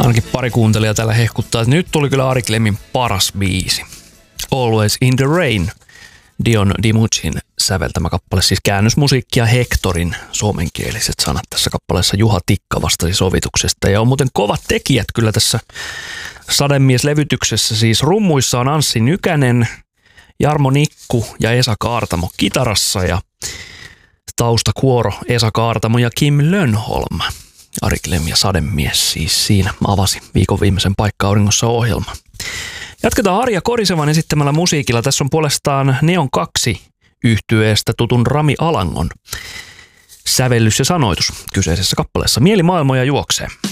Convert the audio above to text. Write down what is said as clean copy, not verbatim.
Ainakin pari kuuntelijaa täällä hehkuttaa, että nyt tuli kyllä Ari Klemmin paras biisi. Always in the Rain. Dion DiMuccin säveltämä kappale, siis käännösmusiikkia Hectorin suomenkieliset sanat tässä kappaleessa. Juha Tikka vastasi sovituksesta ja on muuten kovat tekijät kyllä tässä Sademies-levytyksessä. Siis rummuissa on Anssi Nykänen, Jarmo Nikku ja Esa Kaartamo kitarassa ja taustakuoro Esa Kaartamo ja Kim Lönnholm. Ari Klem ja Sademies siis siinä avasi viikon viimeisen Paikka-auringossa -ohjelma. Jatketaan Arja Korisevan esittämällä musiikilla. Tässä on puolestaan Neon 2 -yhtyeestä tutun Rami Alangon sävellys ja sanoitus kyseisessä kappaleessa. Mieli maailmoja juoksee.